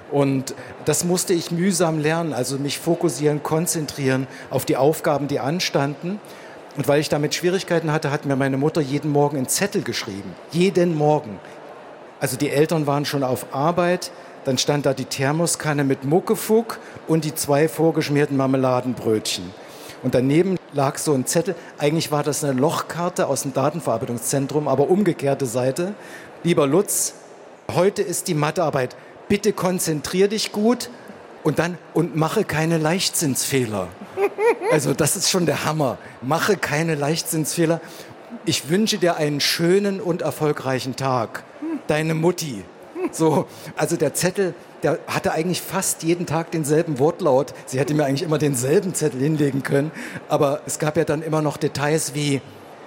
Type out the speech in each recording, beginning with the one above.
Und das musste ich mühsam lernen, also mich fokussieren, konzentrieren auf die Aufgaben, die anstanden. Und weil ich damit Schwierigkeiten hatte, hat mir meine Mutter jeden Morgen einen Zettel geschrieben. Jeden Morgen. Also die Eltern waren schon auf Arbeit, dann stand da die Thermoskanne mit Muckefuck und die 2 vorgeschmierten Marmeladenbrötchen. Und daneben lag so ein Zettel, eigentlich war das eine Lochkarte aus dem Datenverarbeitungszentrum, aber umgekehrte Seite. Lieber Lutz, heute ist die Mathearbeit, bitte konzentrier dich gut und mache keine Leichtsinnsfehler. Also das ist schon der Hammer. Mache keine Leichtsinnsfehler. Ich wünsche dir einen schönen und erfolgreichen Tag. Deine Mutti. So, also der Zettel, der hatte eigentlich fast jeden Tag denselben Wortlaut. Sie hätte mir eigentlich immer denselben Zettel hinlegen können. Aber es gab ja dann immer noch Details wie,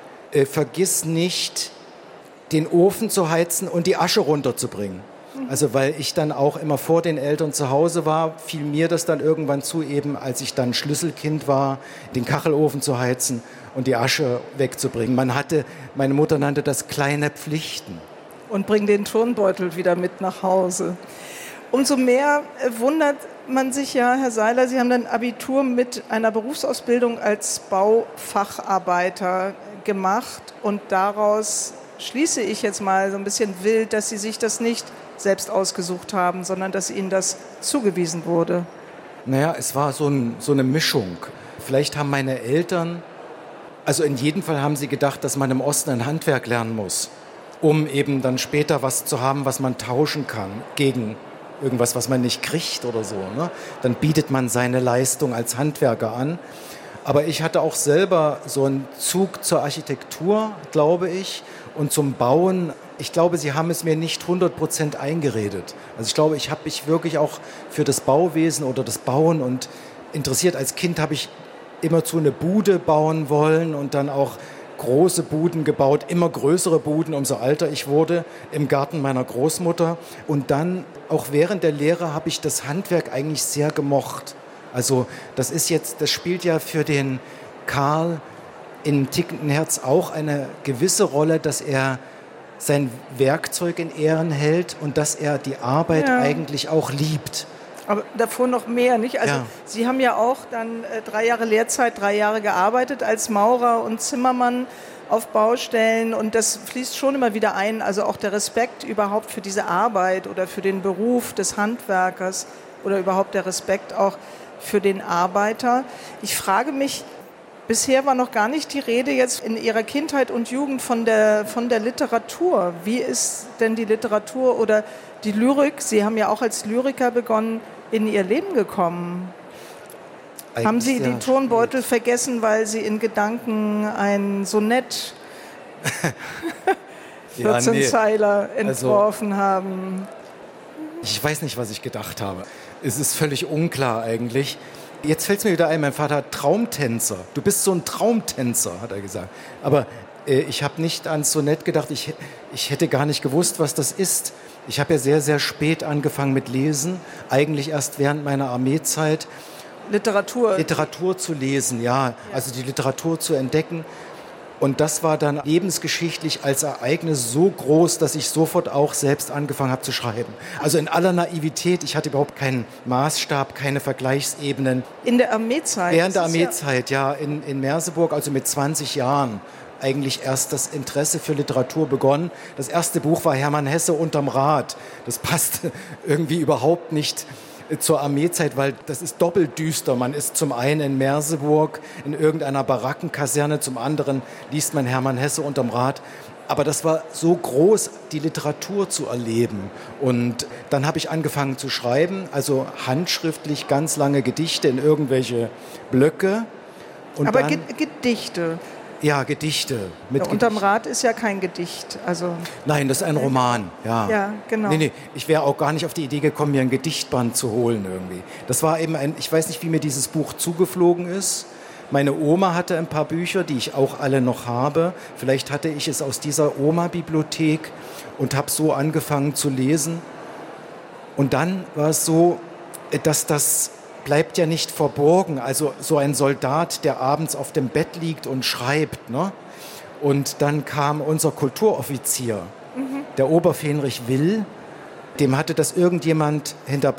vergiss nicht, den Ofen zu heizen und die Asche runterzubringen. Also weil ich dann auch immer vor den Eltern zu Hause war, fiel mir das dann irgendwann zu, eben als ich dann Schlüsselkind war, den Kachelofen zu heizen und die Asche wegzubringen. Meine Mutter nannte das kleine Pflichten. Und bring den Turnbeutel wieder mit nach Hause. Umso mehr wundert man sich ja, Herr Seiler, Sie haben dann Abitur mit einer Berufsausbildung als Baufacharbeiter gemacht und daraus schließe ich jetzt mal so ein bisschen wild, dass Sie sich das nicht selbst ausgesucht haben, sondern dass Ihnen das zugewiesen wurde. Naja, es war so eine Mischung. Vielleicht haben meine Eltern, also in jedem Fall haben sie gedacht, dass man im Osten ein Handwerk lernen muss, um eben dann später was zu haben, was man tauschen kann gegen irgendwas, was man nicht kriegt oder so. Ne? Dann bietet man seine Leistung als Handwerker an. Aber ich hatte auch selber so einen Zug zur Architektur, glaube ich, und zum Bauen. Ich glaube, sie haben es mir nicht 100% eingeredet. Also ich glaube, ich habe mich wirklich auch für das Bauwesen oder das Bauen und interessiert. Als Kind habe ich immerzu eine Bude bauen wollen und dann auch große Buden gebaut, immer größere Buden, umso älter ich wurde, im Garten meiner Großmutter. Und dann, auch während der Lehre, habe ich das Handwerk eigentlich sehr gemocht. Also das spielt ja für den Karl in Tickenden Herz auch eine gewisse Rolle, dass er sein Werkzeug in Ehren hält und dass er die Arbeit eigentlich auch liebt. Aber davor noch mehr, nicht? Also ja. Sie haben ja auch dann 3 Jahre Lehrzeit, 3 Jahre gearbeitet als Maurer und Zimmermann auf Baustellen und das fließt schon immer wieder ein, also auch der Respekt überhaupt für diese Arbeit oder für den Beruf des Handwerkers oder überhaupt der Respekt auch für den Arbeiter. Ich frage mich, bisher war noch gar nicht die Rede jetzt in Ihrer Kindheit und Jugend von der Literatur. Wie ist denn die Literatur oder die Lyrik, Sie haben ja auch als Lyriker begonnen, in Ihr Leben gekommen? Eigentlich haben Sie den Turnbeutel vergessen, weil Sie in Gedanken ein Sonett 14-Zeiler entworfen haben? Ich weiß nicht, was ich gedacht habe. Es ist völlig unklar eigentlich. Jetzt fällt es mir wieder ein, mein Vater hat Traumtänzer. Du bist so ein Traumtänzer, hat er gesagt. Aber ich habe nicht ans Sonett gedacht. Ich hätte gar nicht gewusst, was das ist. Ich habe ja sehr, sehr spät angefangen mit Lesen. Eigentlich erst während meiner Armeezeit. Literatur zu lesen, ja. Also die Literatur zu entdecken. Und das war dann lebensgeschichtlich als Ereignis so groß, dass ich sofort auch selbst angefangen habe zu schreiben. Also in aller Naivität, ich hatte überhaupt keinen Maßstab, keine Vergleichsebenen. In der Armeezeit? Während der Armeezeit, ja, in Merseburg, also mit 20 Jahren. Eigentlich erst das Interesse für Literatur begonnen. Das erste Buch war Hermann Hesse unterm Rad. Das passte irgendwie überhaupt nicht zur Armeezeit, weil das ist doppelt düster. Man ist zum einen in Merseburg in irgendeiner Barackenkaserne, zum anderen liest man Hermann Hesse unterm Rad. Aber das war so groß, die Literatur zu erleben. Und dann habe ich angefangen zu schreiben, also handschriftlich ganz lange Gedichte in irgendwelche Blöcke. Und aber dann, Gedichte? Ja, Gedichte. Unterm Rad ist ja kein Gedicht. Also nein, das ist ein Roman. Ja, genau. Nee, ich wäre auch gar nicht auf die Idee gekommen, mir ein Gedichtband zu holen irgendwie. Das war eben ich weiß nicht, wie mir dieses Buch zugeflogen ist. Meine Oma hatte ein paar Bücher, die ich auch alle noch habe. Vielleicht hatte ich es aus dieser Oma-Bibliothek und habe so angefangen zu lesen. Und dann war es so, dass das bleibt ja nicht verborgen. Also so ein Soldat, der abends auf dem Bett liegt und schreibt. Ne? Und dann kam unser Kulturoffizier, der Oberfähnrich Will. Dem hatte das irgendjemand hinter